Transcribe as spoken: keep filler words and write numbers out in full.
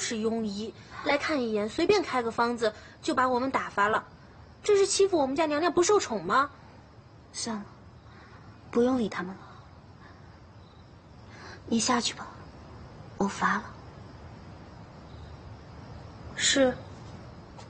是庸医，来看一眼，随便开个方子就把我们打发了，这是欺负我们家娘娘不受宠吗？ 算了，不用理他们了。你下去吧，我乏了。 是。